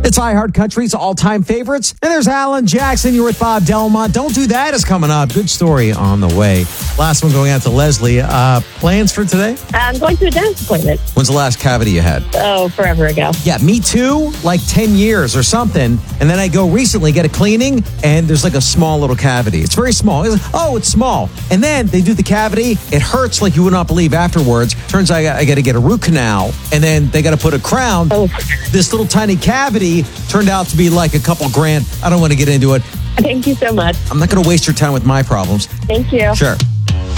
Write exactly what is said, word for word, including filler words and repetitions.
It's iHeart Country's all-time favorites. And there's Alan Jackson. You're with Bob Delmont. Don't Do That is coming up. Good story on the way. Last one going out to Leslie. Uh, plans for today? I'm going to a dentist appointment. When's the last cavity you had? Oh, forever ago. Yeah, me too. Like ten years or something. And then I go recently get a cleaning, and there's like a small little cavity. It's very small. It's like, oh, it's small. And then they do the cavity. It hurts like you would not believe afterwards. Turns out I got, I got to get a root canal, and then they got to put a crown. Oh. This little tiny cavity turned out to be like a couple grand. I don't want to get into it. Thank you so much. I'm not going to waste your time with my problems. Thank you. Sure.